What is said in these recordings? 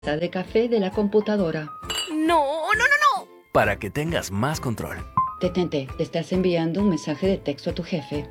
Taza de café de la computadora. No. Para que tengas más control. Detente, te estás enviando un mensaje de texto a tu jefe.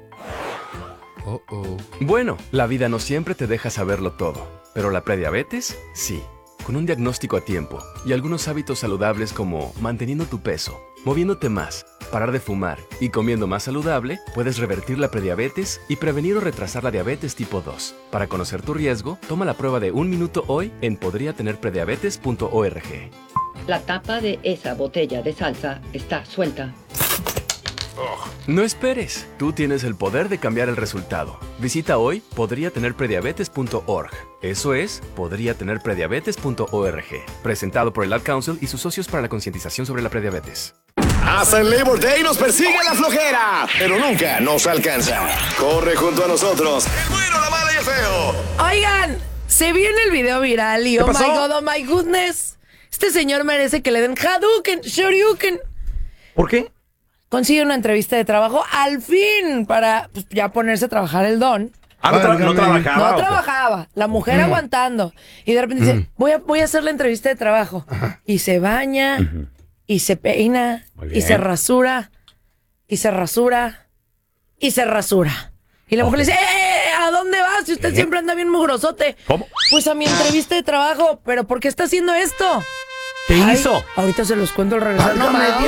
Bueno, la vida no siempre te deja saberlo todo, pero la prediabetes, sí. Con un diagnóstico a tiempo y algunos hábitos saludables como manteniendo tu peso, moviéndote más, parar de fumar y comiendo más saludable, puedes revertir la prediabetes y prevenir o retrasar la diabetes tipo 2. Para conocer tu riesgo, toma la prueba de 1 minuto hoy en podriatenerprediabetes.org. La tapa de esa botella de salsa está suelta. No esperes, tú tienes el poder de cambiar el resultado. Visita hoy podriatenerprediabetes.org. Eso es, podriatenerprediabetes.org. Presentado por el Ad Council y sus socios para la concientización sobre la prediabetes. Hasta el Labor Day nos persigue la flojera, pero nunca nos alcanza. Corre junto a nosotros, el bueno, la mala y el feo. Oigan, se viene el video viral y oh my god, oh my goodness. Este señor merece que le den Hadouken, Shoryuken. ¿Por qué? Consigue una entrevista de trabajo al fin para pues, ya ponerse a trabajar el don. No trabajaba. No trabajaba, la mujer aguantando. Y de repente dice, voy a hacer la entrevista de trabajo. Y se baña, y se peina, y se rasura, y se rasura, y se rasura. Y la mujer le dice, ¿a dónde vas? Si usted siempre anda bien mugrosote. ¿Cómo? Pues a mi entrevista de trabajo. ¿Pero por qué está haciendo esto? ¿Qué hizo? Ahorita se los cuento al regresar. No me dio.